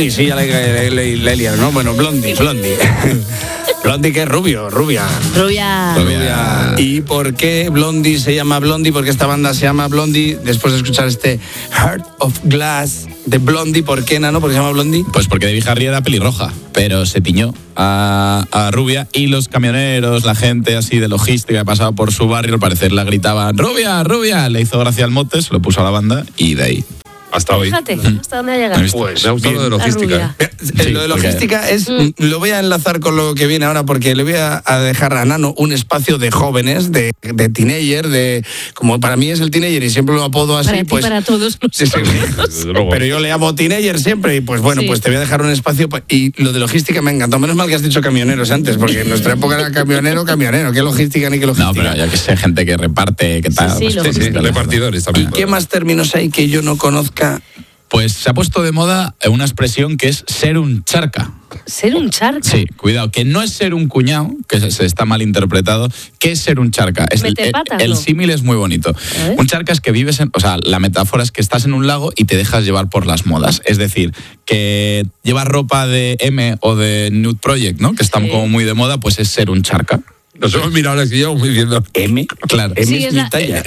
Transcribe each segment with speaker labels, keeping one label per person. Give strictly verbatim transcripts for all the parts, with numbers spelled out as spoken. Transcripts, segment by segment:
Speaker 1: Blondie, sí, ya le, le, le, le liaron, ¿no? Bueno, Blondie, Blondie. Blondie, que es rubio, rubia.
Speaker 2: Rubia.
Speaker 1: Rubia. ¿Y por qué Blondie se llama Blondie? Porque esta banda se llama Blondie. Después de escuchar este Heart of Glass de Blondie, ¿por qué, Nano? ¿Por qué se llama Blondie?
Speaker 3: Pues porque Debbie Harry era pelirroja, pero se tiñó a, a rubia, y los camioneros, la gente así de logística que pasaba por su barrio, al parecer la gritaban rubia, rubia. Le hizo gracia al mote, se lo puso a la banda y de ahí.
Speaker 4: Hasta hoy.
Speaker 2: Fíjate, hasta dónde ha llegado.
Speaker 4: Pues me ha gustado lo de logística.
Speaker 1: Eh,
Speaker 3: Sí,
Speaker 1: lo de logística
Speaker 3: porque...
Speaker 1: es, mm. lo voy a enlazar con lo que viene ahora, porque le voy a, a dejar a Nano un espacio de jóvenes, de, de teenager, de como para mí es el teenager y siempre lo apodo así,
Speaker 2: Para ti,
Speaker 1: pues
Speaker 2: para todos los
Speaker 1: sí, sí, pero yo le llamo teenager siempre y pues bueno,
Speaker 2: Sí.
Speaker 1: pues te voy a dejar un espacio pa- y lo de logística me encantó. Menos mal que has dicho camioneros antes, porque en nuestra época era camionero, camionero, qué logística ni qué logística.
Speaker 3: No, pero ya que sé, gente que reparte, que tal.
Speaker 2: Sí, sí,
Speaker 3: pues,
Speaker 4: Sí, sí, repartidores también.
Speaker 1: ¿Qué más términos hay que yo no conozca?
Speaker 3: Pues se ha puesto de moda una expresión que es ser un charca.
Speaker 2: Ser un charca.
Speaker 3: Sí, cuidado, que no es ser un cuñado, que se, se está mal interpretado. ¿Qué es ser un charca? Es el,
Speaker 2: Mete patas,
Speaker 3: el
Speaker 2: ¿no?
Speaker 3: símil es muy bonito.
Speaker 2: ver.
Speaker 3: Un charca es que vives en, o sea, la metáfora es que estás en un lago y te dejas llevar por las modas. Es decir, que llevas ropa de M o de Nude Project, ¿no? Que están
Speaker 2: Sí.
Speaker 3: como muy de moda, pues es ser un charca.
Speaker 4: Nos hemos mirado la silla muy diciendo.
Speaker 1: M,
Speaker 3: Claro.
Speaker 1: M
Speaker 2: Sí,
Speaker 1: es
Speaker 2: es
Speaker 1: mi
Speaker 2: la-
Speaker 1: talla.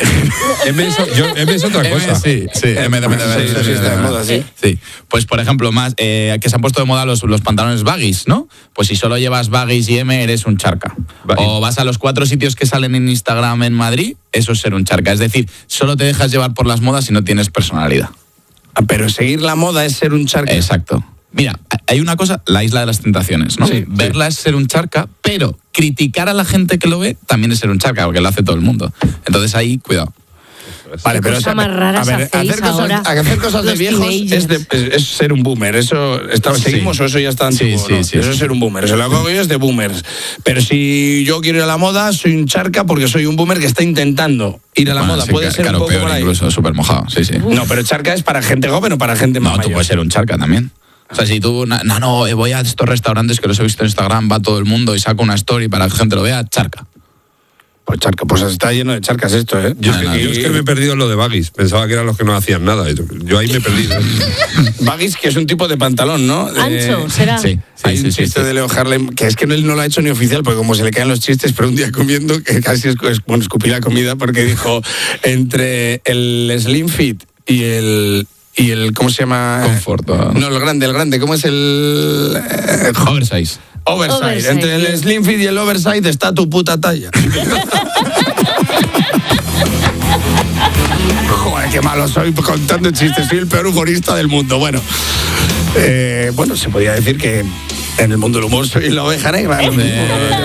Speaker 4: M es, yo, M es otra cosa.
Speaker 3: M, sí, sí, M, M, M,
Speaker 1: Sí,
Speaker 3: M,
Speaker 1: sí, está de moda, sí.
Speaker 3: Sí, pues por ejemplo, más eh, que se han puesto de moda los, los pantalones baggies, ¿no? Pues si solo llevas baggies y M, eres un charca.
Speaker 4: Va-
Speaker 3: O vas a los cuatro sitios que salen en Instagram en Madrid, eso es ser un charca. Es decir, solo te dejas llevar por las modas y no tienes personalidad.
Speaker 1: Ah, pero seguir la moda es ser un charca.
Speaker 3: Exacto. Mira, hay una cosa, la isla de las tentaciones, ¿no?
Speaker 1: Sí,
Speaker 3: Verla es ser un charca, pero criticar a la gente que lo ve también es ser un charca, porque lo hace todo el mundo. Entonces ahí, cuidado.
Speaker 1: Vale,
Speaker 2: Qué
Speaker 1: pero
Speaker 2: cosa
Speaker 1: o sea,
Speaker 2: más raras
Speaker 1: a ver,
Speaker 2: hacéis
Speaker 1: hacer cosas,
Speaker 2: ahora,
Speaker 1: hacer cosas de
Speaker 2: los
Speaker 1: viejos
Speaker 2: teenagers.
Speaker 1: es, de- es- es ser un boomer. Eso está,
Speaker 3: Sí.
Speaker 1: seguimos o eso ya está
Speaker 3: Sí,
Speaker 1: antiguo.
Speaker 3: sí,
Speaker 1: ¿no?
Speaker 3: sí.
Speaker 1: Eso es ser un boomer. Eso lo hago yo es de boomers. Pero si yo quiero ir a la moda, soy un charca porque soy un boomer que está intentando ir a la
Speaker 3: Bueno,
Speaker 1: moda.
Speaker 3: sí,
Speaker 1: Puede
Speaker 3: ca-
Speaker 1: ser
Speaker 3: claro,
Speaker 1: un poco
Speaker 3: peor
Speaker 1: por ahí.
Speaker 3: incluso, súper mojado, sí, sí.
Speaker 1: No, pero charca es para gente joven o para gente más
Speaker 3: No, tú
Speaker 1: mayor.
Speaker 3: puedes ser un charca también. O sea, si tú, no, no, eh, voy a estos restaurantes que los he visto en Instagram, va todo el mundo y saco una story para que la gente lo vea, charca.
Speaker 1: Pues charca, pues está lleno de charcas esto, ¿eh?
Speaker 4: Yo, es
Speaker 3: No,
Speaker 4: que,
Speaker 3: no,
Speaker 4: yo
Speaker 3: no.
Speaker 4: es que me he perdido en lo de baggies. Pensaba que eran los que no hacían nada. Yo ahí me he perdido.
Speaker 1: Baggies, que es un tipo de pantalón, ¿no?
Speaker 2: Ancho,
Speaker 1: Eh,
Speaker 2: será.
Speaker 3: Sí, sí,
Speaker 1: Hay
Speaker 3: sí,
Speaker 1: un
Speaker 3: sí,
Speaker 1: chiste
Speaker 3: sí.
Speaker 1: de Leo Harlem, que es que él no lo ha hecho ni oficial, porque como se le caen los chistes, pero un día comiendo, que casi es, es bueno, escupí la comida, porque dijo, entre el Slim Fit y el... Y el, ¿cómo se llama?
Speaker 3: Confort, ¿no?
Speaker 1: No, el grande, el grande. ¿Cómo es el...? eh,
Speaker 3: Oversize.
Speaker 1: oversize.
Speaker 2: Oversize,
Speaker 1: Entre el
Speaker 2: sí.
Speaker 1: Slim Fit y el oversize está tu puta talla. Joder, qué malo soy contando chistes. Soy el peor humorista del mundo. Bueno, eh, bueno, se podría decir que en el mundo del humor soy la oveja negra. ¿no?